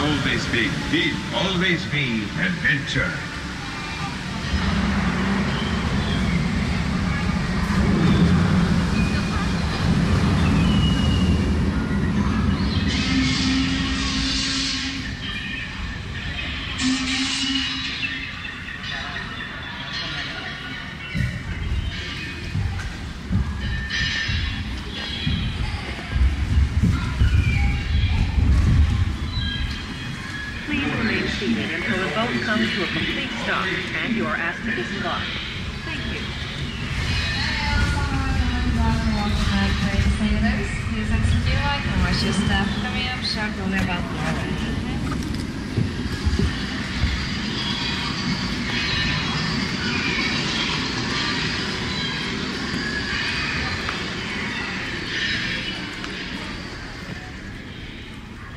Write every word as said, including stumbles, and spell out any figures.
always be. He'll always be adventure. Until the boat comes to a complete stop and you are asked to disembark. Thank you. Sailors, please execute like commercial staff coming up shortly about Norway.